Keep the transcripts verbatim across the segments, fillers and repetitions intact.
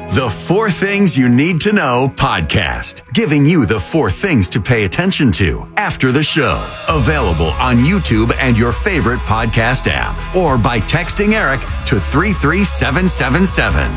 The Four Things You Need to Know podcast, giving you the four things to pay attention to after the show. Available on YouTube and your favorite podcast app, or by texting Eric to three three seven seven seven.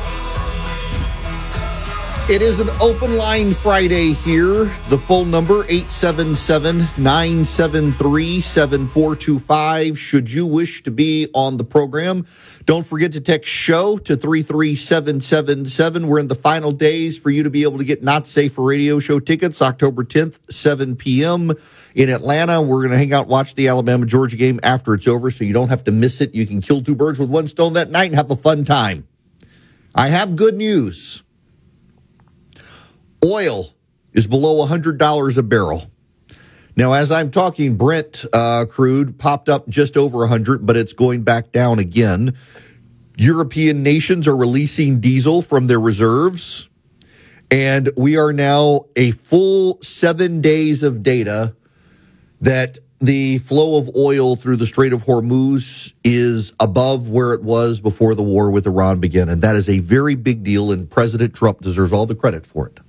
It is an open line Friday here. The full number, eight seven seven, nine seven three, seven four two five. Should you wish to be on the program, don't forget to text SHOW to three three seven seven seven. We're in the final days for you to be able to get Not Safe for Radio show tickets, October tenth, seven p.m. in Atlanta. We're going to hang out and watch the Alabama-Georgia game after it's over, so you don't have to miss it. You can kill two birds with one stone that night and have a fun time. I have good news. Oil is below one hundred dollars a barrel. Now, as I'm talking, Brent uh, crude popped up just over one hundred, but it's going back down again. European nations are releasing diesel from their reserves, and we are now a full seven days of data that the flow of oil through the Strait of Hormuz is above where it was before the war with Iran began, and that is a very big deal, and President Trump deserves all the credit for it.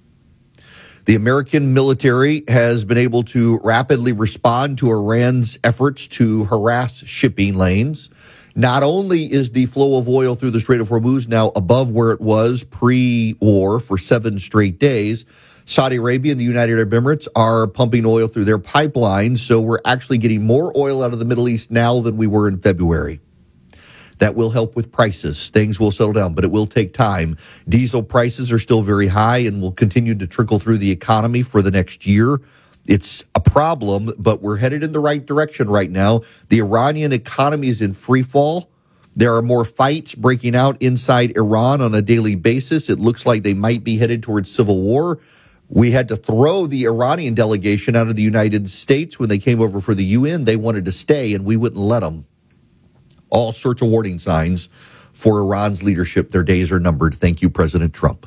The American military has been able to rapidly respond to Iran's efforts to harass shipping lanes. Not only is the flow of oil through the Strait of Hormuz now above where it was pre-war for seven straight days, Saudi Arabia and the United Arab Emirates are pumping oil through their pipelines, so we're actually getting more oil out of the Middle East now than we were in February. That will help with prices. Things will settle down, but it will take time. Diesel prices are still very high and will continue to trickle through the economy for the next year. It's a problem, but we're headed in the right direction right now. The Iranian economy is in free fall. There are more fights breaking out inside Iran on a daily basis. It looks like they might be headed towards civil war. We had to throw the Iranian delegation out of the United States when they came over for the U N. They wanted to stay, and we wouldn't let them. All sorts of warning signs for Iran's leadership. Their days are numbered. Thank you, President Trump.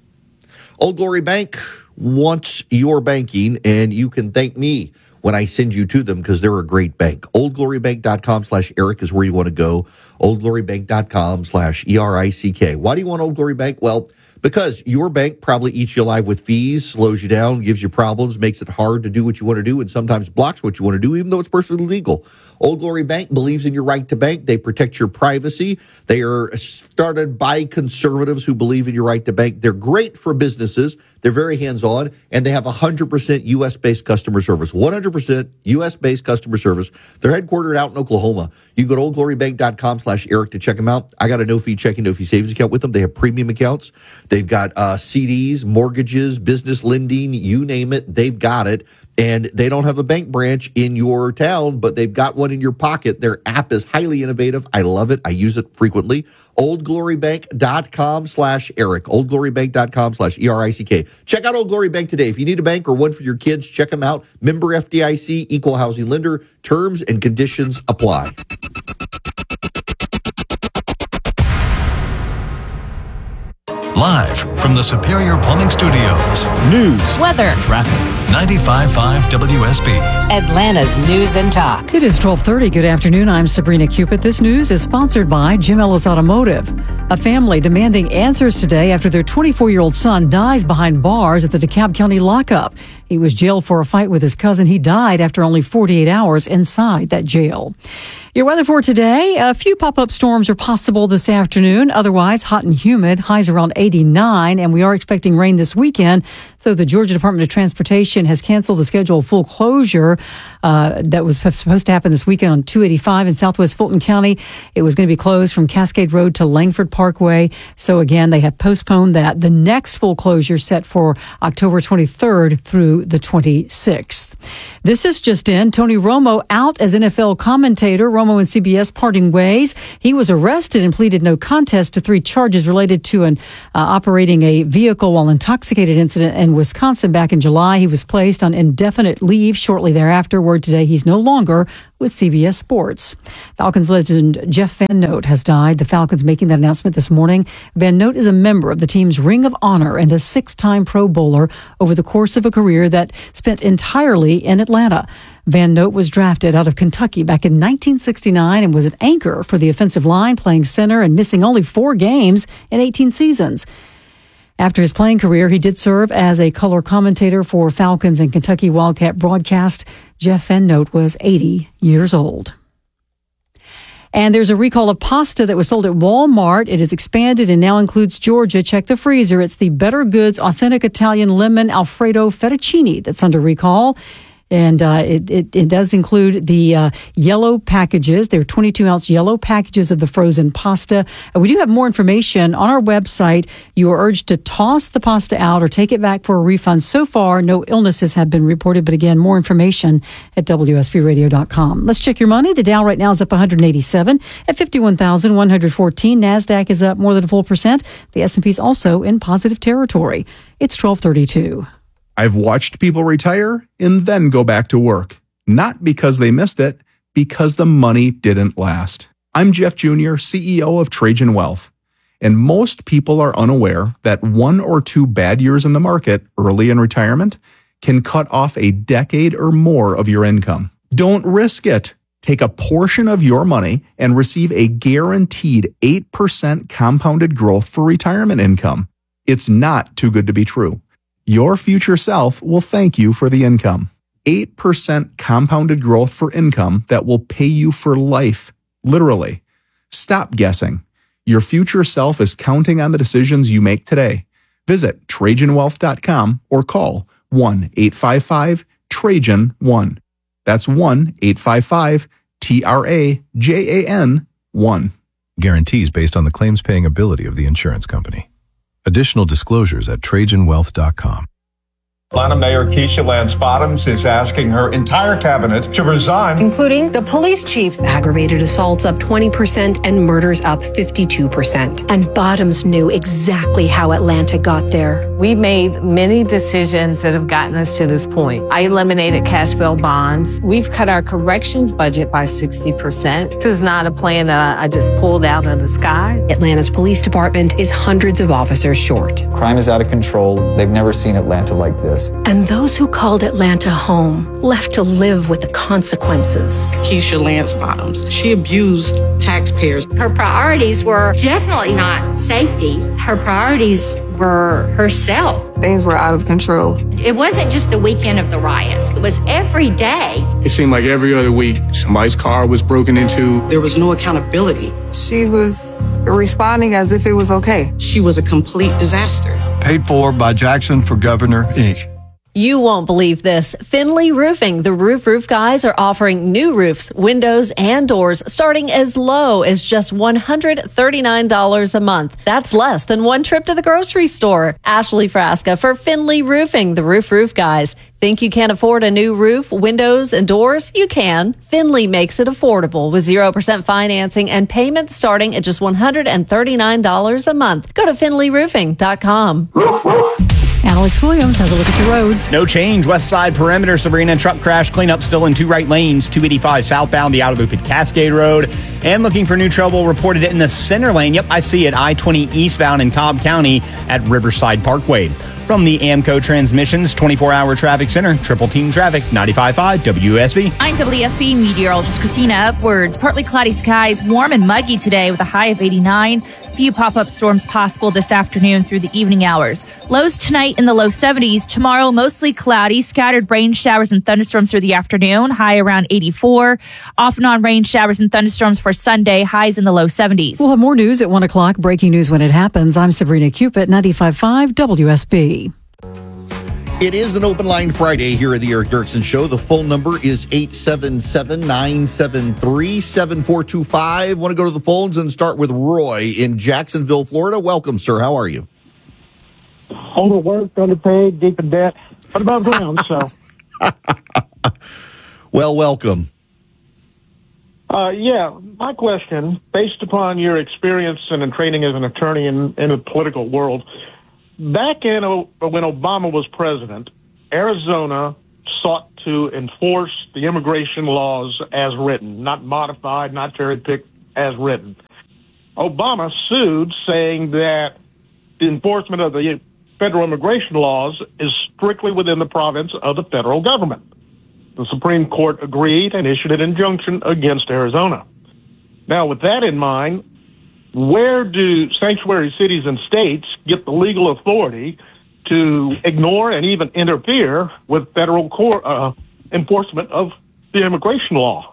Old Glory Bank wants your banking, and you can thank me when I send you to them because they're a great bank. oldglorybank.com slash Eric is where you want to go. oldglorybank.com slash E R I C K. Why do you want Old Glory Bank? Well, because your bank probably eats you alive with fees, slows you down, gives you problems, makes it hard to do what you want to do, and sometimes blocks what you want to do, even though it's perfectly legal. Old Glory Bank believes in your right to bank. They protect your privacy. They are started by conservatives who believe in your right to bank. They're great for businesses. They're very hands-on, and they have one hundred percent U S-based customer service. one hundred percent U S-based customer service. They're headquartered out in Oklahoma. You can go to oldglorybank.com slash Eric to check them out. I got a no-fee checking, no-fee savings account with them. They have premium accounts. They've got uh, C Ds, mortgages, business lending, you name it. They've got it. And they don't have a bank branch in your town, but they've got one in your pocket. Their app is highly innovative. I love it. I use it frequently. oldglorybank.com slash Eric. oldglorybank.com slash E R I C K. Check out Old Glory Bank today. If you need a bank or one for your kids, check them out. Member F D I C, equal housing lender. Terms and conditions apply. Live from the Superior Plumbing Studios. News, weather, traffic. ninety-five point five W S B. Atlanta's News and Talk. It is twelve thirty. Good afternoon. I'm Sabrina Cupid. This news is sponsored by Jim Ellis Automotive. A family demanding answers today after their twenty-four-year-old son dies behind bars at the DeKalb County lockup. He was jailed for a fight with his cousin. He died after only forty-eight hours inside that jail. Your weather for today, a few pop-up storms are possible this afternoon. Otherwise, hot and humid, highs around eighty-nine, and we are expecting rain this weekend. So the Georgia Department of Transportation has canceled the scheduled full closure uh, that was supposed to happen this weekend on two eighty-five in southwest Fulton County. It was going to be closed from Cascade Road to Langford Parkway. So again, they have postponed that. The next full closure set for October twenty-third through the twenty-sixth. This is just in. Tony Romo out as N F L commentator. Romo and C B S parting ways. He was arrested and pleaded no contest to three charges related to an uh, operating a vehicle while intoxicated incident in Wisconsin back in July. He was placed on indefinite leave shortly thereafter. Word today he's no longer with C B S Sports. Falcons legend Jeff Van Note has died. The Falcons making that announcement this morning. Van Note is a member of the team's Ring of Honor and a six-time Pro Bowler over the course of a career that spent entirely in Atlanta. Van Note was drafted out of Kentucky back in nineteen sixty-nine and was an anchor for the offensive line, playing center and missing only four games in eighteen seasons. After his playing career, he did serve as a color commentator for Falcons and Kentucky Wildcat broadcast. Jeff Van Note was eighty years old. And there's a recall of pasta that was sold at Walmart. It is expanded and now includes Georgia. Check the freezer. It's the Better Goods Authentic Italian Lemon Alfredo Fettuccine that's under recall. And uh, it, it, it does include the uh, yellow packages. They're twenty-two ounce yellow packages of the frozen pasta. Uh, we do have more information on our website. You are urged to toss the pasta out or take it back for a refund. So far, no illnesses have been reported. But again, more information at W S B radio dot com. Let's check your money. The Dow right now is up one hundred eighty-seven at fifty-one thousand one hundred fourteen. NASDAQ is up more than a full percent. The S and P is also in positive territory. It's twelve thirty-two. I've watched people retire and then go back to work. Not because they missed it, because the money didn't last. I'm Jeff Junior, C E O of Trajan Wealth. And most people are unaware that one or two bad years in the market early in retirement can cut off a decade or more of your income. Don't risk it. Take a portion of your money and receive a guaranteed eight percent compounded growth for retirement income. It's not too good to be true. Your future self will thank you for the income. eight percent compounded growth for income that will pay you for life, literally. Stop guessing. Your future self is counting on the decisions you make today. Visit Trajan Wealth dot com or call one eight five five Trajan one. That's one eight five five T R A J A N one. Guarantees based on the claims paying ability of the insurance company. Additional disclosures at Trajan Wealth dot com. Atlanta Mayor Keisha Lance Bottoms is asking her entire cabinet to resign, including the police chief. Aggravated assaults up twenty percent and murders up fifty-two percent. And Bottoms knew exactly how Atlanta got there. We made many decisions that have gotten us to this point. I eliminated cash bail bonds. We've cut our corrections budget by sixty percent. This is not a plan that I just pulled out of the sky. Atlanta's police department is hundreds of officers short. Crime is out of control. They've never seen Atlanta like this. And those who called Atlanta home left to live with the consequences. Keisha Lance Bottoms, she abused taxpayers. Her priorities were definitely not safety. Her priorities were herself. Things were out of control. It wasn't just the weekend of the riots. It was every day. It seemed like every other week, somebody's car was broken into. There was no accountability. She was responding as if it was okay. She was a complete disaster. Paid for by Jackson for Governor, Incorporated. You won't believe this. Finley Roofing, the Roof Roof guys, are offering new roofs, windows, and doors starting as low as just one hundred thirty-nine dollars a month. That's less than one trip to the grocery store. Ashley Frasca for Finley Roofing, the Roof Roof guys. Think you can't afford a new roof, windows, and doors? You can. Finley makes it affordable with zero percent financing and payments starting at just one hundred thirty-nine dollars a month. Go to finley roofing dot com. Alex Williams has a look at your roads. No change. West side perimeter, Sabrina. Truck crash cleanup still in two right lanes. two eighty-five southbound, the outer loop at Cascade Road. And looking for new trouble reported in the center lane. Yep, I see it. I twenty eastbound in Cobb County at Riverside Parkway. From the AMCO Transmissions twenty-four hour Traffic Center, Triple Team Traffic, ninety-five point five W S B. I'm W S B meteorologist Christina Upwards. Partly cloudy skies, warm and muggy today with a high of eighty-nine. Few pop-up storms possible this afternoon through the evening hours. Lows tonight in the low seventies. Tomorrow, mostly cloudy, scattered rain showers and thunderstorms through the afternoon, high around eighty-four. Off and on rain showers and thunderstorms for Sunday, highs in the low seventies. We'll have more news at one o'clock. Breaking news when it happens. I'm Sabrina Cupid, ninety-five point five W S B. It is an Open Line Friday here at the Eric Erickson Show. The phone number is eight seven seven, nine seven three, seven four two five. Want to go to the phones and start with Roy in Jacksonville, Florida. Welcome, sir. How are you? Overworked, underpaid, deep in debt, but above ground, so. Well, welcome. Uh, yeah, my question, based upon your experience and training as an attorney in, in the political world, back in when Obama was president, Arizona, sought to enforce the immigration laws as written, not modified, not cherry-picked, as written. Obama sued, saying that the enforcement of the federal immigration laws is strictly within the province of the federal government. The Supreme Court agreed and issued an injunction against Arizona. Now, with that in mind, where do sanctuary cities and states get the legal authority to ignore and even interfere with federal court, uh, enforcement of the immigration law?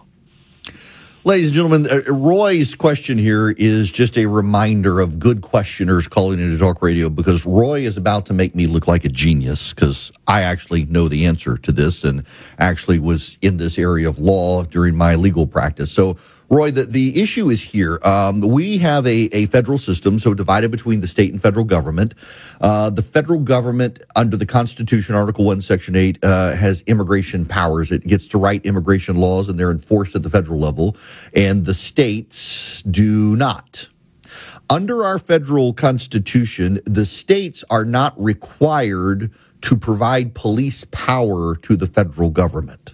Ladies and gentlemen, uh, Roy's question here is just a reminder of good questioners calling into talk radio, because Roy is about to make me look like a genius, because I actually know the answer to this and actually was in this area of law during my legal practice. So, Roy, the, the issue is here. Um, we have a, a federal system, so divided between the state and federal government. Uh, the federal government, under the Constitution, Article one, Section eight, uh, has immigration powers. It gets to write immigration laws, and they're enforced at the federal level, and the states do not. Under our federal Constitution, the states are not required to provide police power to the federal government.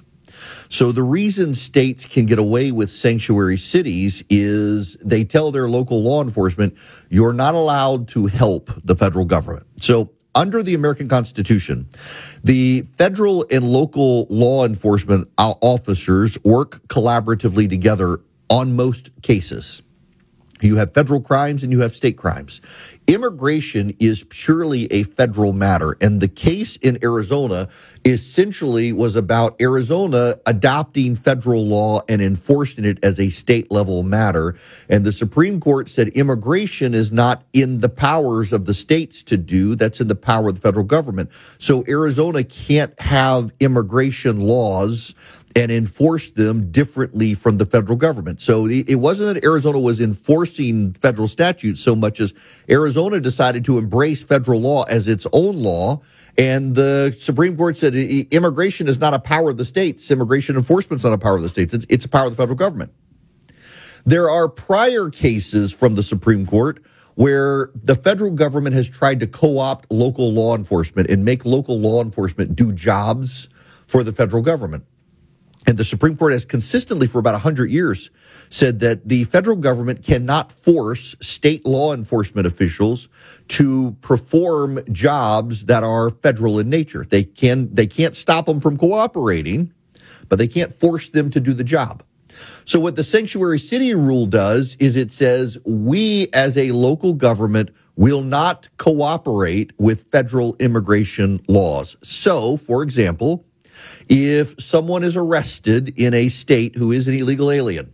So the reason states can get away with sanctuary cities is they tell their local law enforcement, you're not allowed to help the federal government. So under the American Constitution, the federal and local law enforcement officers work collaboratively together on most cases. You have federal crimes and you have state crimes. Immigration is purely a federal matter, and the case in Arizona essentially was about Arizona adopting federal law and enforcing it as a state-level matter, and the Supreme Court said immigration is not in the powers of the states to do, that's in the power of the federal government. So Arizona can't have immigration laws and enforce them differently from the federal government. So it wasn't that Arizona was enforcing federal statutes so much as Arizona decided to embrace federal law as its own law. And the Supreme Court said immigration is not a power of the states. Immigration enforcement is not a power of the states. It's, it's a power of the federal government. There are prior cases from the Supreme Court where the federal government has tried to co-opt local law enforcement and make local law enforcement do jobs for the federal government. And the Supreme Court has consistently for about one hundred years said that the federal government cannot force state law enforcement officials to perform jobs that are federal in nature. They can, they can't stop them from cooperating, but they can't force them to do the job. So what the sanctuary city rule does is it says we as a local government will not cooperate with federal immigration laws. So, for example, if someone is arrested in a state who is an illegal alien,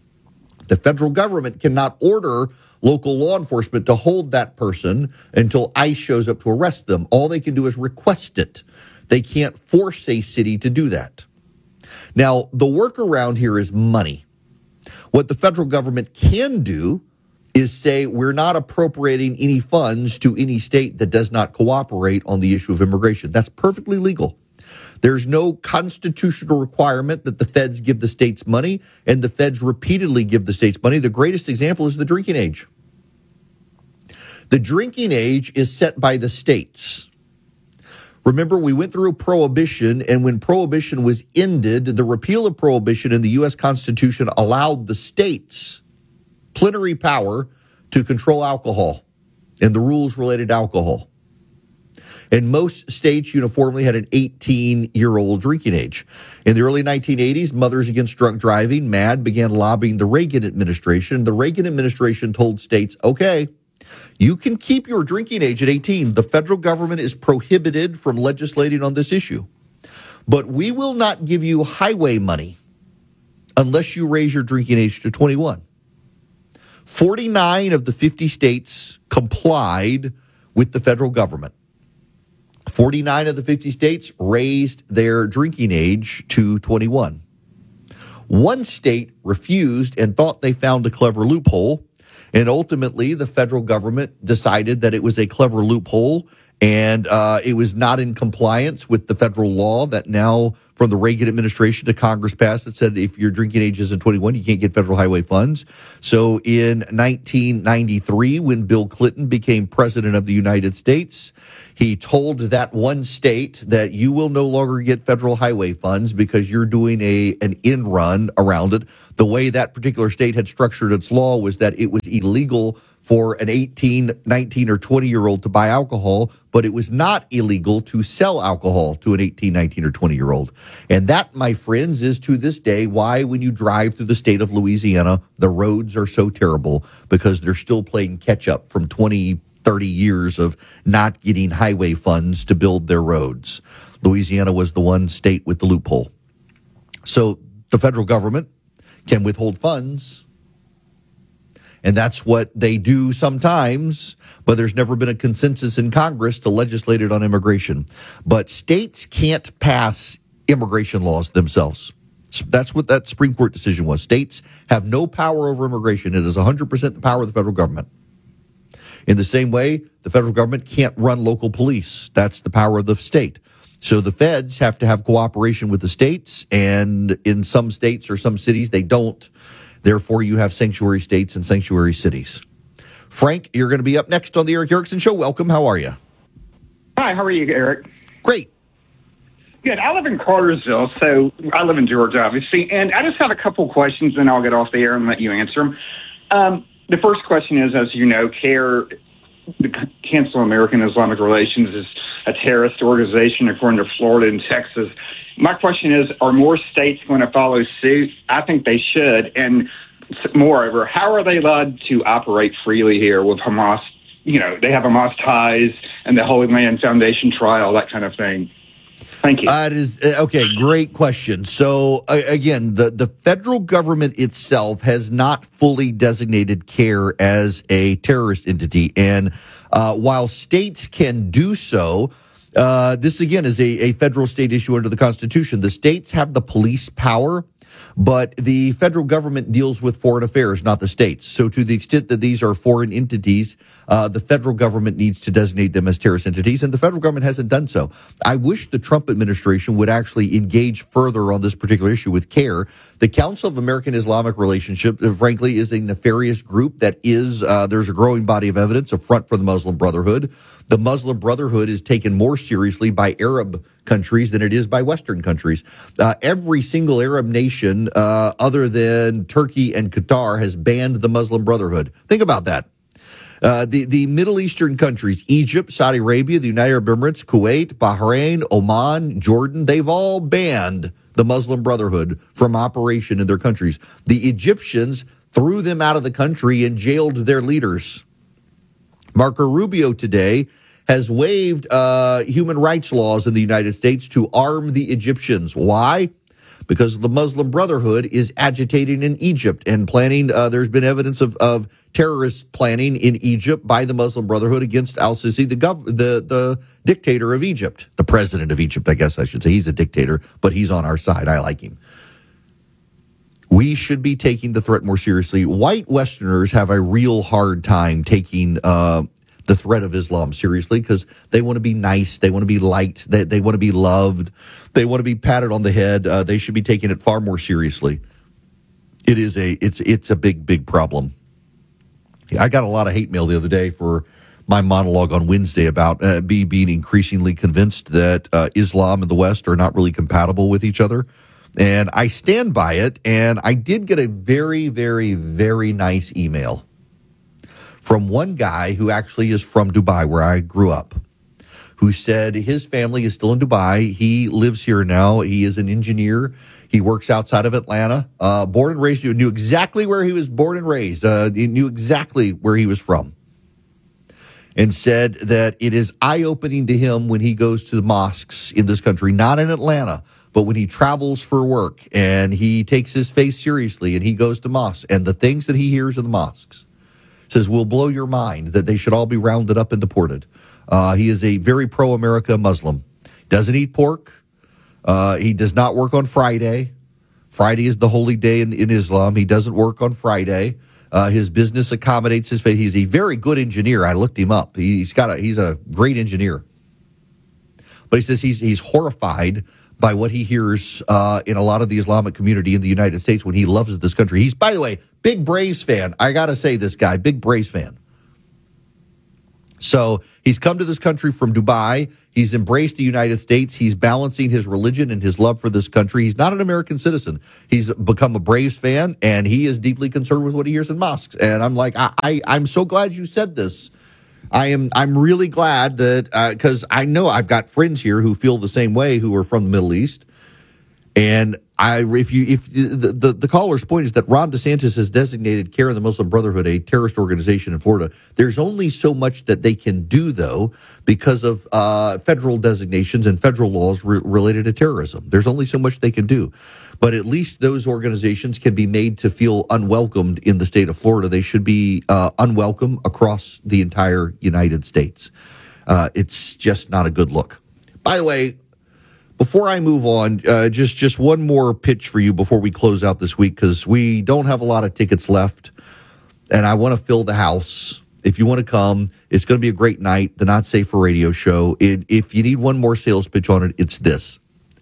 the federal government cannot order local law enforcement to hold that person until ICE shows up to arrest them. All they can do is request it. They can't force a city to do that. Now, the workaround here is money. What the federal government can do is say we're not appropriating any funds to any state that does not cooperate on the issue of immigration. That's perfectly legal. There's no constitutional requirement that the feds give the states money, and the feds repeatedly give the states money. The greatest example is the drinking age. The drinking age is set by the states. Remember, we went through Prohibition, and when Prohibition was ended, the repeal of Prohibition in the U S Constitution allowed the states plenary power to control alcohol and the rules related to alcohol. And most states uniformly had an eighteen-year-old drinking age. In the early nineteen eighties, Mothers Against Drunk Driving, MADD, began lobbying the Reagan administration. The Reagan administration told states, okay, you can keep your drinking age at eighteen. The federal government is prohibited from legislating on this issue. But we will not give you highway money unless you raise your drinking age to twenty-one. forty-nine of the fifty states complied with the federal government. forty-nine of the fifty states raised their drinking age to twenty-one. One state refused and thought they found a clever loophole, and ultimately the federal government decided that it was a clever loophole and uh, it was not in compliance with the federal law that now from the Reagan administration to Congress passed that said if your drinking age isn't twenty-one, you can't get federal highway funds. So in nineteen ninety-three, when Bill Clinton became president of the United States, he told that one state that you will no longer get federal highway funds because you're doing a an in run around it. The way that particular state had structured its law was that it was illegal for an eighteen, nineteen, or twenty-year-old to buy alcohol, but it was not illegal to sell alcohol to an eighteen, nineteen, or twenty-year-old. And that, my friends, is to this day why when you drive through the state of Louisiana, the roads are so terrible, because they're still playing catch-up from twenty, thirty years of not getting highway funds to build their roads. Louisiana was the one state with the loophole. So the federal government can withhold funds, and that's what they do sometimes, but there's never been a consensus in Congress to legislate it on immigration. But states can't pass immigration laws themselves. That's what that Supreme Court decision was. States have no power over immigration. It is one hundred percent the power of the federal government. In the same way, the federal government can't run local police. That's the power of the state. So the feds have to have cooperation with the states, and in some states or some cities, they don't. Therefore, you have sanctuary states and sanctuary cities. Frank, you're going to be up next on the Erick Erickson Show. Welcome. How are you? Hi, how are you, Eric? Great. Good. I live in Cartersville, so I live in Georgia, obviously, and I just have a couple questions, and I'll get off the air and let you answer them. Um, the first question is, as you know, CARE, the Council of American Islamic Relations, is a terrorist organization according to Florida and Texas. My question is, are more states going to follow suit? I think they should. And moreover, how are they allowed to operate freely here with Hamas? You know, they have Hamas ties and the Holy Land Foundation trial, that kind of thing. Thank you. Uh, it is, okay, great question. So, uh, again, the, the federal government itself has not fully designated CARE as a terrorist entity. And uh, while states can do so, uh, this, again, is a, a federal state issue under the Constitution. The states have the police power, but the federal government deals with foreign affairs, not the states. So to the extent that these are foreign entities, uh, the federal government needs to designate them as terrorist entities, and the federal government hasn't done so. I wish the Trump administration would actually engage further on this particular issue with CARE. The Council of American Islamic Relationship, uh, frankly, is a nefarious group that is, uh, there's a growing body of evidence, a front for the Muslim Brotherhood. The Muslim Brotherhood is taken more seriously by Arab countries than it is by Western countries. Uh, every single Arab nation, uh, other than Turkey and Qatar, has banned the Muslim Brotherhood. Think about that. Uh, the, the Middle Eastern countries, Egypt, Saudi Arabia, the United Arab Emirates, Kuwait, Bahrain, Oman, Jordan, they've all banned the Muslim Brotherhood from operation in their countries. The Egyptians threw them out of the country and jailed their leaders. Marco Rubio today has waived uh, human rights laws in the United States to arm the Egyptians. Why? Because the Muslim Brotherhood is agitating in Egypt and planning. Uh, there's been evidence of, of terrorist planning in Egypt by the Muslim Brotherhood against al-Sisi, the, gov- the the dictator of Egypt, the president of Egypt, I guess I should say. He's a dictator, but he's on our side. I like him. We should be taking the threat more seriously. White Westerners have a real hard time taking uh, the threat of Islam seriously because they want to be nice. They want to be liked. They, they want to be loved. They want to be patted on the head. Uh, they should be taking it far more seriously. It is a it's it's a big, big problem. I got a lot of hate mail the other day for my monologue on Wednesday about uh, me being increasingly convinced that uh, Islam and the West are not really compatible with each other. And I stand by it, and I did get a very, very, very nice email from one guy who actually is from Dubai, where I grew up, who said his family is still in Dubai. He lives here now. He is an engineer. He works outside of Atlanta. Uh, born and raised, he knew exactly where he was born and raised. Uh, he knew exactly where he was from. And said that it is eye-opening to him when he goes to the mosques in this country, not in Atlanta, but when he travels for work and he takes his faith seriously and he goes to mosques, and the things that he hears in the mosques says will blow your mind, that they should all be rounded up and deported. Uh, he is a very pro-America Muslim. Doesn't eat pork. Uh, he does not work on Friday. Friday is the holy day in, in Islam. He doesn't work on Friday. Uh, his business accommodates his faith. He's a very good engineer. I looked him up. He's got a, he's a great engineer. But he says he's he's horrified by what he hears uh, in a lot of the Islamic community in the United States when he loves this country. He's, by the way, big Braves fan. I got to say this guy, big Braves fan. So he's come to this country from Dubai. He's embraced the United States. He's balancing his religion and his love for this country. He's not an American citizen. He's become a Braves fan, and he is deeply concerned with what he hears in mosques. And I'm like, I, I, I'm so glad you said this. I am. I'm really glad that because uh, I know I've got friends here who feel the same way, who are from the Middle East. And I, if you, if the, the, the caller's point is that Ron DeSantis has designated Care of the Muslim Brotherhood a terrorist organization in Florida. There's only so much that they can do, though, because of uh, federal designations and federal laws re- related to terrorism. There's only so much they can do. But at least those organizations can be made to feel unwelcomed in the state of Florida. They should be uh, unwelcome across the entire United States. Uh, it's just not a good look. By the way, before I move on, uh, just, just one more pitch for you before we close out this week, because we don't have a lot of tickets left, and I want to fill the house. If you want to come, it's going to be a great night, the Not Safe for Radio show. It, if you need one more sales pitch on it, it's this.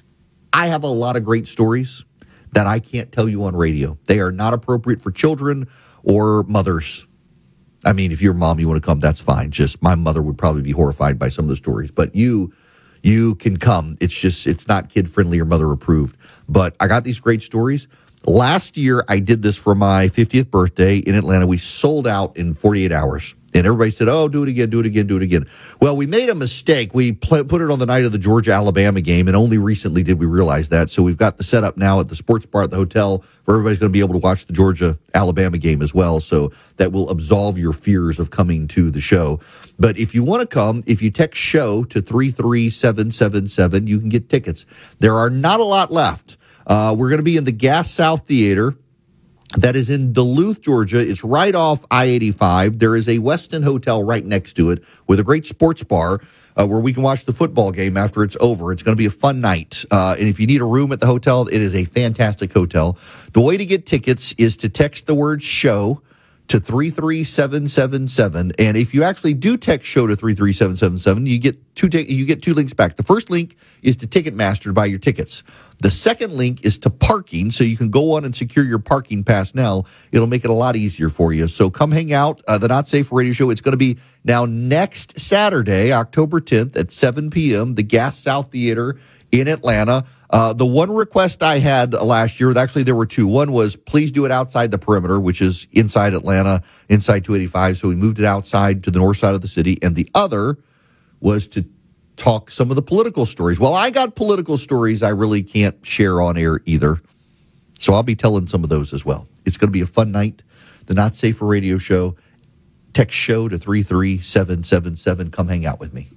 I have a lot of great stories that I can't tell you on radio. They are not appropriate for children or mothers. I mean, if you're a mom, you want to come, that's fine. Just my mother would probably be horrified by some of the stories, but you... You can come. It's just, it's not kid-friendly or mother-approved. But I got these great stories. Last year, I did this for my fiftieth birthday in Atlanta. We sold out in forty-eight hours. And everybody said, oh, do it again, do it again, do it again. Well, we made a mistake. We pl- put it on the night of the Georgia-Alabama game, and only recently did we realize that. So we've got the setup now at the sports bar at the hotel where everybody's going to be able to watch the Georgia-Alabama game as well. So that will absolve your fears of coming to the show. But if you want to come, if you text SHOW to three three seven seven seven, you can get tickets. There are not a lot left. Uh, we're going to be in the Gas South Theater. That is in Duluth, Georgia. It's right off I eighty-five. There is a Westin Hotel right next to it with a great sports bar uh, where we can watch the football game after it's over. It's going to be a fun night. Uh, and if you need a room at the hotel, it is a fantastic hotel. The way to get tickets is to text the word SHOW to three three seven seven seven. And if you actually do text SHOW to three three seven seven seven, you get two t- you get two links back. The first link is to Ticketmaster to buy your tickets. The second link is to parking, so you can go on and secure your parking pass now. It'll make it a lot easier for you. So come hang out. Uh, the Not Safe Radio Show. It's going to be now next Saturday, October tenth at seven p.m., the Gas South Theater in Atlanta. Uh, the one request I had last year, actually there were two. One was please do it outside the perimeter, which is inside Atlanta, inside two eighty-five. So we moved it outside to the north side of the city. And the other was to talk some of the political stories. Well, I got political stories I really can't share on air either. So I'll be telling some of those as well. It's going to be a fun night. The Not Safe for Radio Show. Text SHOW to three three seven seven seven. Come hang out with me.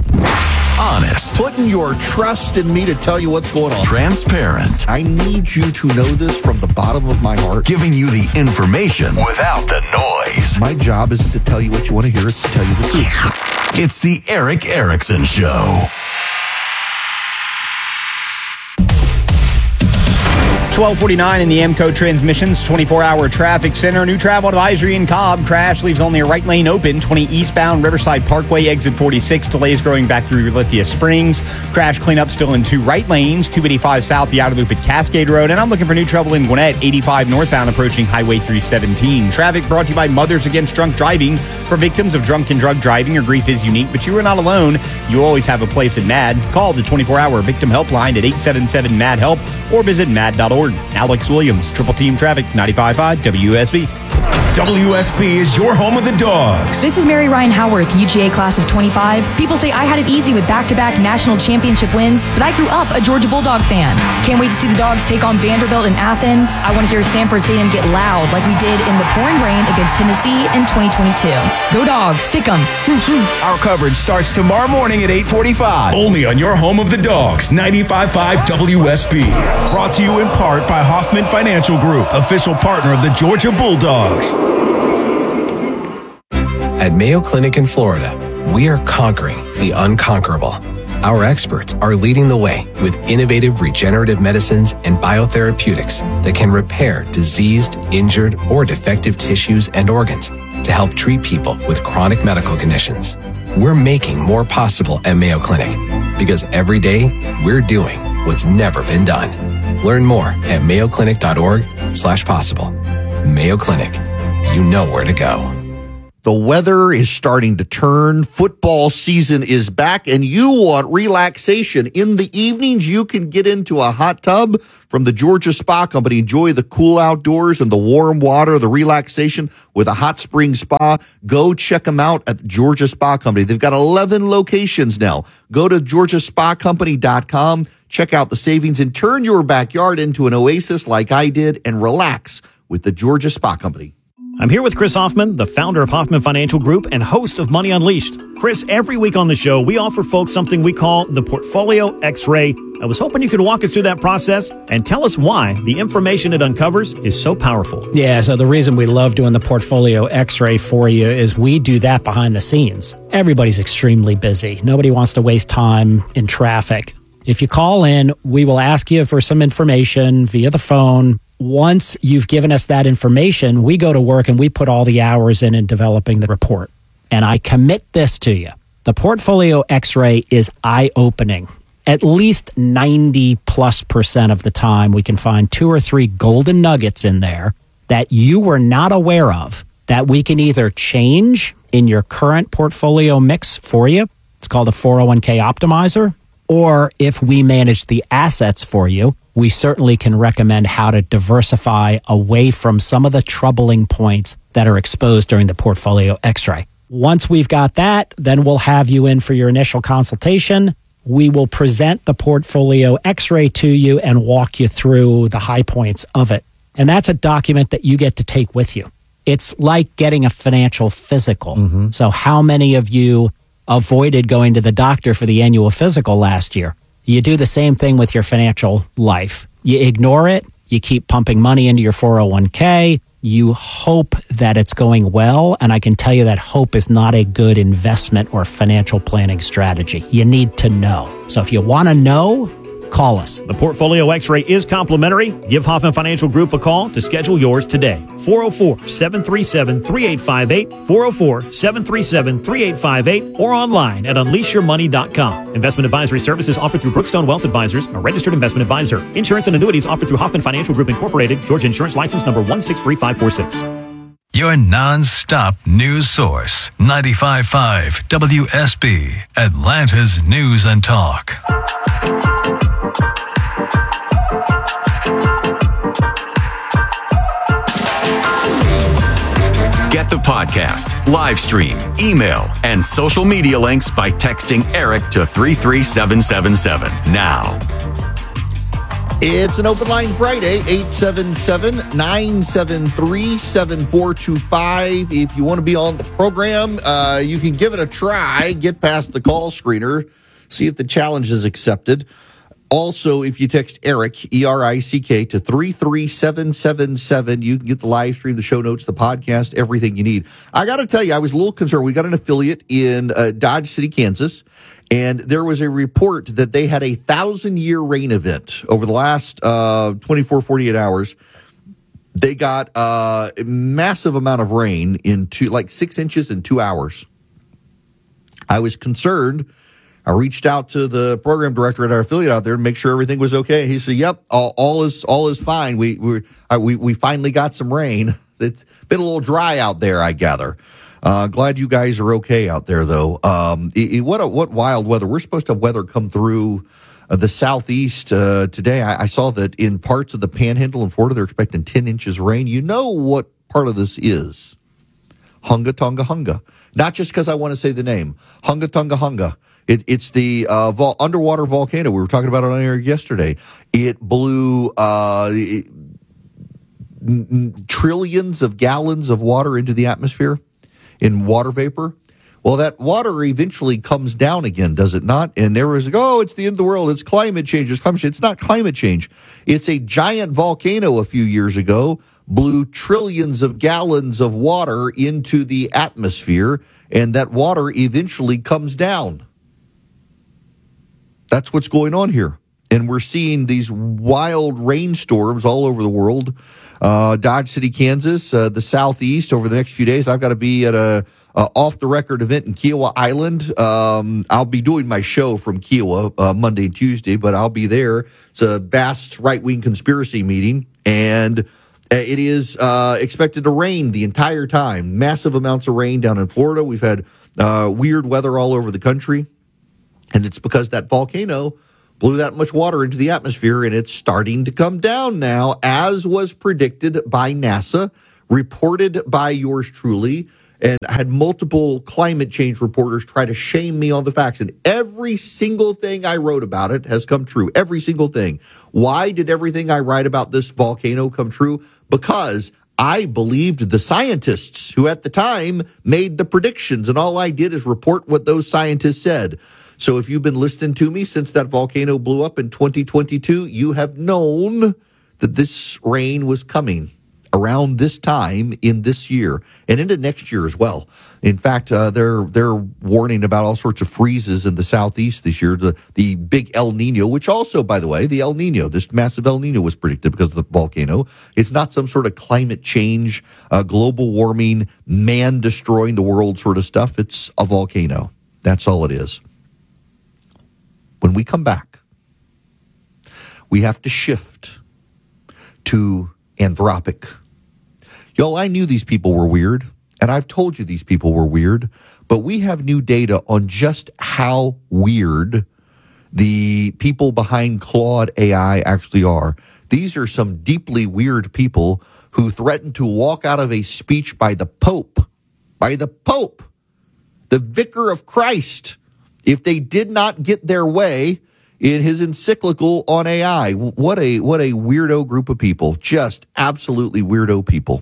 Honest. Putting your trust in me to tell you what's going on. Transparent. I need you to know this from the bottom of my heart. Giving you the information without the noise. My job isn't to tell you what you want to hear, it's to tell you the truth. It's the Erick Erickson Show. twelve forty-nine in the AMCO Transmissions twenty-four hour traffic center. New travel advisory in Cobb. Crash leaves only a right lane open. twenty eastbound Riverside Parkway, exit forty-six. Delays growing back through Lithia Springs. Crash cleanup still in two right lanes. two eighty-five south, the outer loop at Cascade Road. And I'm looking for new trouble in Gwinnett. eighty-five northbound approaching Highway three seventeen. Traffic brought to you by Mothers Against Drunk Driving. For victims of drunk and drug driving, your grief is unique, but you are not alone. You always have a place at MAD. Call the twenty-four hour victim helpline at eight seven seven MAD HELP or visit mad dot org. Alex Williams, Triple Team Traffic, ninety-five point five W S B. W S B is your home of the Dogs. This is Mary Ryan Howarth, U G A class of twenty-five. People say I had it easy with back-to-back national championship wins, but I grew up a Georgia Bulldog fan. Can't wait to see the Dogs take on Vanderbilt in Athens. I want to hear Sanford Stadium get loud like we did in the pouring rain against Tennessee in twenty twenty-two. Go Dogs, sick 'em. Our coverage starts tomorrow morning at eight forty-five. Only on your home of the Dogs, ninety-five point five W S B. Brought to you in part by Hoffman Financial Group, official partner of the Georgia Bulldogs. At Mayo Clinic in Florida, we are conquering the unconquerable. Our experts are leading the way with innovative regenerative medicines and biotherapeutics that can repair diseased, injured, or defective tissues and organs to help treat people with chronic medical conditions. We're making more possible at Mayo Clinic because every day we're doing what's never been done. Learn more at mayoclinic.org slash possible. Mayo Clinic. You know where to go. The weather is starting to turn. Football season is back, and you want relaxation. In the evenings, you can get into a hot tub from the Georgia Spa Company. Enjoy the cool outdoors and the warm water, the relaxation with a hot spring spa. Go check them out at the Georgia Spa Company. They've got eleven locations now. Go to georgia spa company dot com. Check out the savings and turn your backyard into an oasis like I did and relax with the Georgia Spa Company. I'm here with Chris Hoffman, the founder of Hoffman Financial Group and host of Money Unleashed. Chris, every week on the show, we offer folks something we call the Portfolio X-Ray. I was hoping you could walk us through that process and tell us why the information it uncovers is so powerful. Yeah, so the reason we love doing the Portfolio X-Ray for you is we do that behind the scenes. Everybody's extremely busy. Nobody wants to waste time in traffic. If you call in, we will ask you for some information via the phone. Once you've given us that information, we go to work and we put all the hours in in developing the report. And I commit this to you. The Portfolio X-Ray is eye-opening. At least ninety plus percent of the time, we can find two or three golden nuggets in there that you were not aware of that we can either change in your current portfolio mix for you. It's called a four oh one k optimizer. Or if we manage the assets for you, we certainly can recommend how to diversify away from some of the troubling points that are exposed during the Portfolio X-Ray. Once we've got that, then we'll have you in for your initial consultation. We will present the Portfolio X-Ray to you and walk you through the high points of it. And that's a document that you get to take with you. It's like getting a financial physical. Mm-hmm. So how many of you avoided going to the doctor for the annual physical last year? You do the same thing with your financial life. You ignore it. You keep pumping money into your four oh one k. You hope that it's going well. And I can tell you that hope is not a good investment or financial planning strategy. You need to know. So if you want to know, call us. The Portfolio X-Ray is complimentary. Give Hoffman Financial Group a call to schedule yours today. four oh four, seven three seven, three eight five eight, four oh four, seven three seven, three eight five eight, or online at unleash your money dot com. Investment advisory services offered through Brookstone Wealth Advisors, a registered investment advisor. Insurance and annuities offered through Hoffman Financial Group Incorporated, Georgia Insurance License number one six three five four six. Your non-stop news source, ninety-five point five W S B, Atlanta's News and Talk. Get the podcast, live stream, email, and social media links by texting Eric to three three seven seven seven now. It's an open line Friday, eight seven seven, nine seven three, seven four two five. If you want to be on the program, uh, you can give it a try. Get past the call screener. See if the challenge is accepted. Also, if you text Eric, E R I C K, to three three seven seven seven, you can get the live stream, the show notes, the podcast, everything you need. I got to tell you, I was a little concerned. We got an affiliate in uh, Dodge City, Kansas, and there was a report that they had a thousand-year rain event over the last uh, twenty-four, forty-eight hours. They got uh, a massive amount of rain in two, like six inches in two hours. I was concerned. I reached out to the program director at our affiliate out there to make sure everything was okay. He said, "Yep, all, all is all is fine. We we uh, we we finally got some rain. It's been a little dry out there, I gather. Uh, glad you guys are okay out there, though. Um, it, it, what a, what wild weather. We're supposed to have weather come through uh, the southeast uh, today. I, I saw that in parts of the Panhandle in Florida, they're expecting ten inches of rain. You know what part of this is? Hunga Tonga Hunga. Not just because I want to say the name. Hunga Tonga Hunga. It, it's the uh, vol- underwater volcano. We were talking about it on air yesterday. It blew uh, it, n- n- trillions of gallons of water into the atmosphere in water vapor. Well, that water eventually comes down again, does it not? And everyone's like, oh, it's the end of the world. It's climate change. It's climate change. It's not climate change. It's a giant volcano a few years ago blew trillions of gallons of water into the atmosphere, and that water eventually comes down. That's what's going on here. And we're seeing these wild rainstorms all over the world. Uh, Dodge City, Kansas, uh, the southeast over the next few days. I've got to be at a, uh, off-the-record event in Kiowa Island. Um, I'll be doing my show from Kiowa uh, Monday and Tuesday, but I'll be there. It's a vast right-wing conspiracy meeting, and it is uh, expected to rain the entire time. Massive amounts of rain down in Florida. We've had uh, weird weather all over the country, and it's because that volcano blew that much water into the atmosphere, and it's starting to come down now, as was predicted by NASA, reported by yours truly, and I had multiple climate change reporters try to shame me on the facts, and every single thing I wrote about it has come true. Every single thing. Why did everything I write about this volcano come true? Because I believed the scientists who at the time made the predictions, and all I did is report what those scientists said. So if you've been listening to me since that volcano blew up in twenty twenty-two, you have known that this rain was coming around this time in this year and into next year as well. In fact, uh, they're they're warning about all sorts of freezes in the southeast this year. The the big El Nino, which also, by the way, the El Nino, this massive El Nino was predicted because of the volcano. It's not some sort of climate change, uh, global warming, man destroying the world sort of stuff. It's a volcano. That's all it is. When we come back, we have to shift to Anthropic. Y'all, I knew these people were weird, and I've told you these people were weird, but we have new data on just how weird the people behind Claude A I actually are. These are some deeply weird people who threatened to walk out of a speech by the Pope, by the Pope, the Vicar of Christ, if they did not get their way in his encyclical on A I. What a what a weirdo group of people. Just absolutely weirdo people.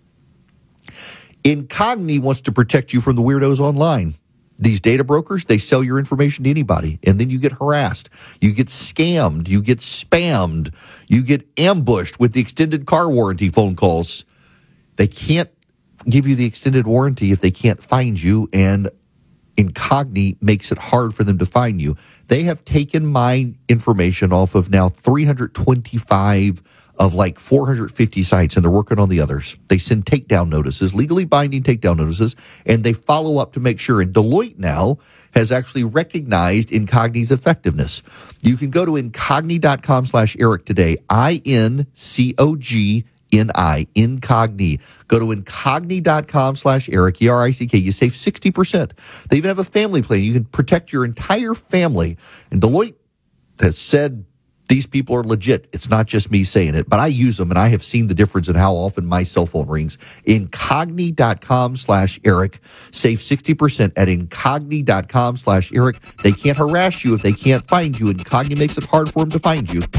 Incogni wants to protect you from the weirdos online. These data brokers, they sell your information to anybody, and then you get harassed. You get scammed. You get spammed. You get ambushed with the extended car warranty phone calls. They can't give you the extended warranty if they can't find you, and Incogni makes it hard for them to find you. They have taken my information off of now three hundred twenty-five of like four hundred fifty sites, and they're working on the others. They send takedown notices, legally binding takedown notices, and they follow up to make sure. And Deloitte now has actually recognized Incogni's effectiveness. You can go to incogni.com slash Eric today, I N C O G N I, Incogni. Go to incogni.com slash Eric, E R I C K. You save sixty percent. They even have a family plan. You can protect your entire family. And Deloitte has said these people are legit. It's not just me saying it, but I use them, and I have seen the difference in how often my cell phone rings. Incogni.com slash Eric. Save sixty percent at incogni.com slash Eric. They can't harass you if they can't find you. Incogni makes it hard for them to find you.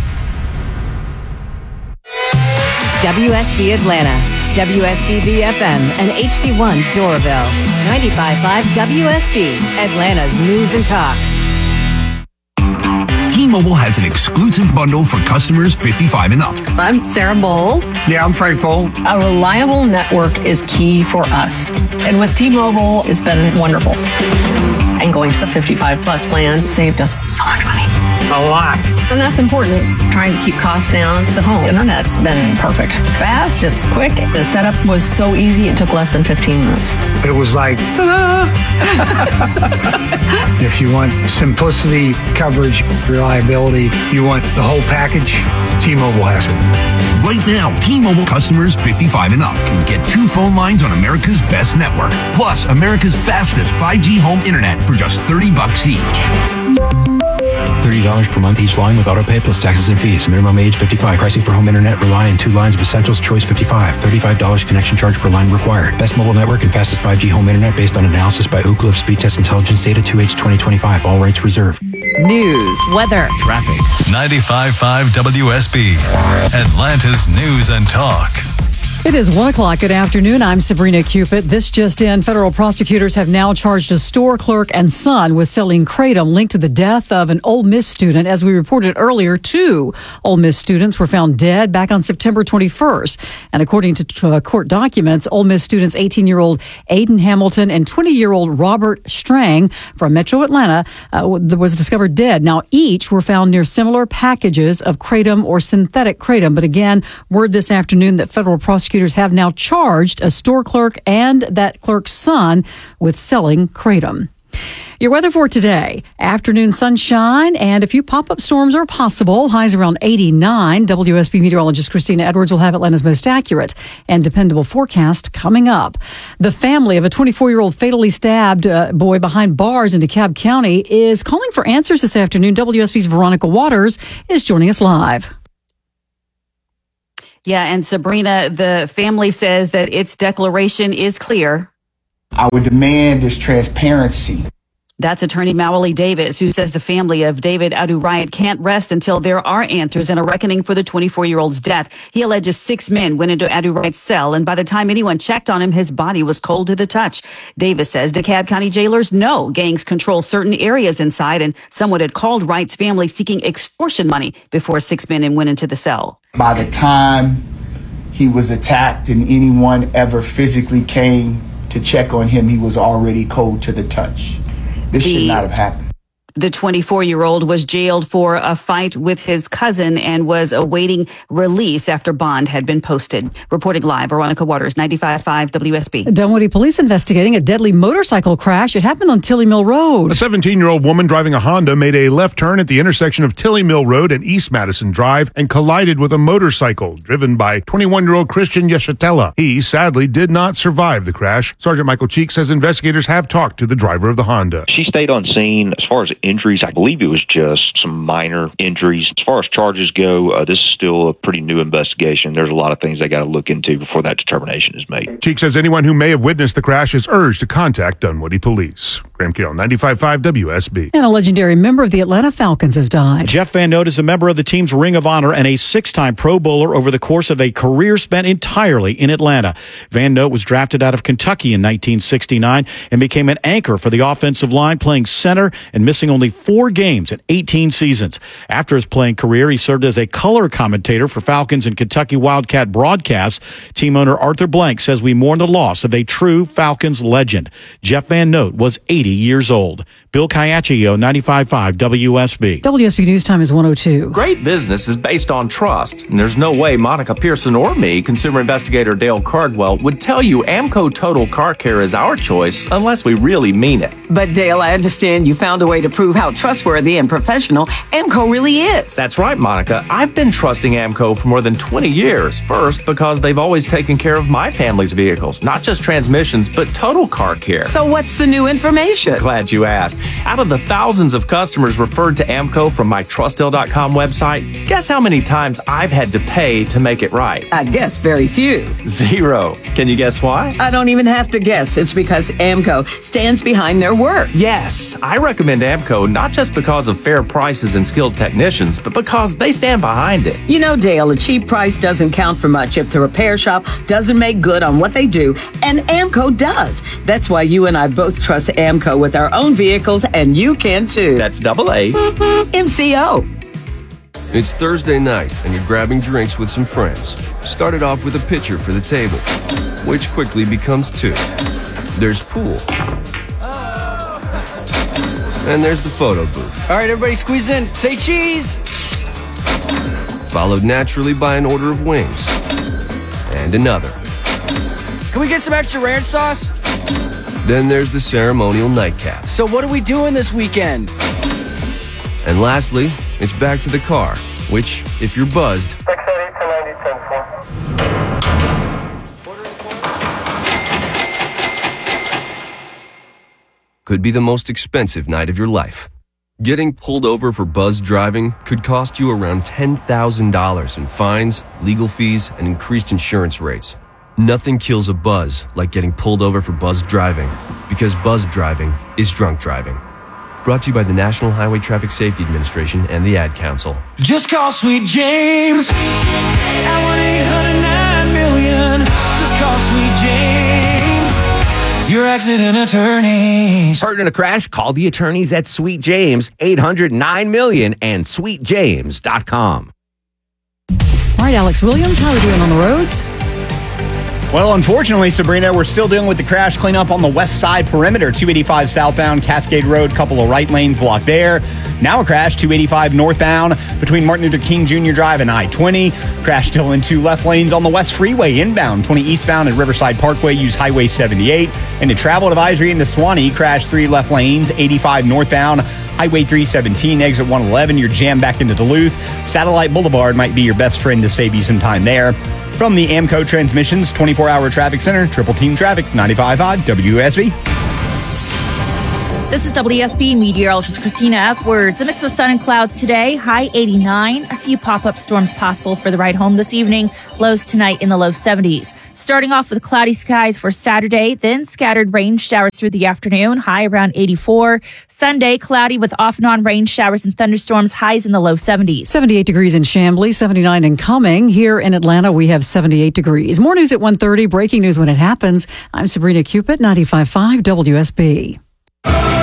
W S B Atlanta, W S B B F M, and H D one Doraville. ninety-five point five W S B, Atlanta's News and Talk. T-Mobile has an exclusive bundle for customers fifty-five and up. I'm Sarah Bowl. Yeah, I'm Frank Bowl. A reliable network is key for us. And with T-Mobile, it's been wonderful. And going to the fifty-five plus plan saved us so much money. A lot. And that's important. Trying to keep costs down. The home internet's been perfect. It's fast, it's quick. The setup was so easy, it took less than fifteen minutes. It was like, ta-da! If you want simplicity, coverage, reliability, you want the whole package, T-Mobile has it. Right now, T-Mobile customers fifty-five and up can get two phone lines on America's best network, plus America's fastest five G home internet for just thirty bucks each. thirty dollars per month each line with autopay plus taxes and fees. Minimum age fifty-five. Pricing for home internet rely on two lines of Essentials Choice fifty-five. thirty-five dollars connection charge per line required. Best mobile network and fastest five G home internet based on analysis by Ookla of Speed Test Intelligence Data two H twenty twenty-five. All rights reserved. News, weather, traffic. ninety-five point five W S B, Atlanta's News and Talk. It is one o'clock. Good afternoon. I'm Sabrina Cupid. This just in. Federal prosecutors have now charged a store clerk and son with selling kratom linked to the death of an Ole Miss student. As we reported earlier, two Ole Miss students were found dead back on September twenty-first. And according to uh, court documents, Ole Miss students eighteen-year-old Aiden Hamilton and twenty-year-old Robert Strang from Metro Atlanta uh, was discovered dead. Now, each were found near similar packages of kratom or synthetic kratom. But again, word this afternoon that federal prosecutors prosecutors have now charged a store clerk and that clerk's son with selling kratom. Your weather for today. Afternoon sunshine and a few pop-up storms are possible. Highs around eighty-nine. W S B meteorologist Christina Edwards will have Atlanta's most accurate and dependable forecast coming up. The family of a twenty-four-year-old fatally stabbed uh, boy behind bars in DeKalb County is calling for answers this afternoon. W S B's Veronica Waters is joining us live. Yeah, and Sabrina, the family says that its declaration is clear. Our demand is transparency. That's attorney Mawali Davis, who says the family of David Adu-Riot can't rest until there are answers and a reckoning for the twenty-four-year-old's death. He alleges six men went into Adu-Riot's cell, and by the time anyone checked on him, his body was cold to the touch. Davis says DeKalb County jailers know gangs control certain areas inside, and someone had called Wright's family seeking extortion money before six men went into the cell. By the time he was attacked and anyone ever physically came to check on him, he was already cold to the touch. This The- should not have happened. The twenty-four-year-old was jailed for a fight with his cousin and was awaiting release after bond had been posted. Reporting live, Veronica Waters, ninety-five point five W S B. Dunwoody police investigating a deadly motorcycle crash. It happened on Tilly Mill Road. A seventeen-year-old woman driving a Honda made a left turn at the intersection of Tilly Mill Road and East Madison Drive and collided with a motorcycle driven by twenty-one-year-old Christian Yeshatella. He sadly did not survive the crash. Sergeant Michael Cheek says investigators have talked to the driver of the Honda. She stayed on scene. As far as injuries, I believe it was just some minor injuries. As far as charges go, uh, this is still a pretty new investigation. There's a lot of things they got to look into before that determination is made. Cheek says anyone who may have witnessed the crash is urged to contact Dunwoody Police. Graham Carroll, ninety-five point five W S B. And a legendary member of the Atlanta Falcons has died. Jeff Van Note is a member of the team's Ring of Honor and a six-time Pro Bowler over the course of a career spent entirely in Atlanta. Van Note was drafted out of Kentucky in nineteen sixty-nine and became an anchor for the offensive line, playing center and missing only four games in eighteen seasons. After his playing career, he served as a color commentator for Falcons and Kentucky Wildcat broadcasts. Team owner Arthur Blank says we mourn the loss of a true Falcons legend. Jeff Van Note was eighty years old. Bill Caiaccio, ninety-five point five W S B. W S B News Time is one oh two. Great business is based on trust, and there's no way Monica Pearson or me, consumer investigator Dale Cardwell, would tell you Amco Total Car Care is our choice unless we really mean it. But Dale, I understand you found a way to prove how trustworthy and professional Amco really is. That's right, Monica. I've been trusting Amco for more than twenty years. First, because they've always taken care of my family's vehicles, not just transmissions, but total car care. So what's the new information? Glad you asked. Out of the thousands of customers referred to Amco from my trustdale dot com website, guess how many times I've had to pay to make it right? I guess very few. Zero. Can you guess why? I don't even have to guess. It's because Amco stands behind their work. Yes, I recommend Amco not just because of fair prices and skilled technicians, but because they stand behind it. You know, Dale, a cheap price doesn't count for much if the repair shop doesn't make good on what they do, and Amco does. That's why you and I both trust Amco with our own vehicles, and you can too. That's double A. M C O. It's Thursday night, and you're grabbing drinks with some friends. Started off with a pitcher for the table, which quickly becomes two. There's pool. And there's the photo booth. All right, everybody squeeze in. Say cheese. Followed naturally by an order of wings. And another. Can we get some extra ranch sauce? Then there's the ceremonial nightcap. So what are we doing this weekend? And lastly, it's back to the car, which, if you're buzzed, could be the most expensive night of your life. Getting pulled over for buzz driving could cost you around ten thousand dollars in fines, legal fees, and increased insurance rates. Nothing kills a buzz like getting pulled over for buzz driving, because buzz driving is drunk driving. Brought to you by the National Highway Traffic Safety Administration and the Ad Council. Just call Sweet James at one eight hundred nine million. Just call Sweet James, your accident attorneys. Hurt in a crash? Call the attorneys at Sweet James, eight hundred nine million and sweet james dot com. All right, Alex Williams, how are we doing on the roads? Well, unfortunately, Sabrina, we're still dealing with the crash cleanup on the west side perimeter. two eighty-five southbound, Cascade Road, couple of right lanes blocked there. Now a crash, two eighty-five northbound between Martin Luther King Junior Drive and I twenty. Crash still in two left lanes on the West Freeway inbound. twenty eastbound at Riverside Parkway, use Highway seventy-eight. And a travel advisory into Swanee, crash three left lanes, eighty-five northbound, Highway three seventeen, exit one eleven. You're jammed back into Duluth. Satellite Boulevard might be your best friend to save you some time there. From the AMCO Transmissions twenty-four hour Traffic Center, Triple Team Traffic, ninety-five point five W S B. This is W S B meteorologist Christina Edwards. A mix of sun and clouds today, high eighty-nine. A few pop-up storms possible for the ride home this evening. Lows tonight in the low seventies. Starting off with cloudy skies for Saturday, then scattered rain showers through the afternoon, high around eighty-four. Sunday, cloudy with off and on rain showers and thunderstorms, highs in the low seventies. seventy-eight degrees in Chamblee, seventy-nine in Cumming. Here in Atlanta, we have seventy-eight degrees. More news at one thirty, breaking news when it happens. I'm Sabrina Cupid, ninety-five point five W S B.